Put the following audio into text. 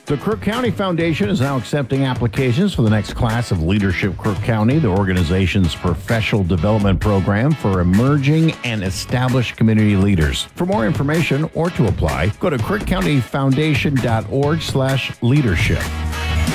The Crook County Foundation is now accepting applications for the next class of Leadership Crook County, the organization's professional development program for emerging and established community leaders. For more information or to apply, go to crookcountyfoundation.org/leadership.